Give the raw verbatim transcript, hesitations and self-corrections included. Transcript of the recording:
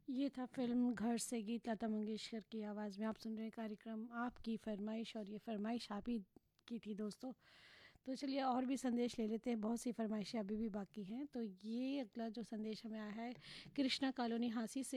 ये था फ़िल्म घर से गीत, लता मंगेशकर की आवाज़ में। आप सुन रहे हैं कार्यक्रम आपकी फरमाइश, और ये फरमाइश आप ही की थी दोस्तों। तो चलिए और भी संदेश ले लेते हैं, बहुत सी फरमाइशें अभी भी बाकी हैं। तो ये अगला जो संदेश हमें आया है कृष्णा कॉलोनी हांसी से,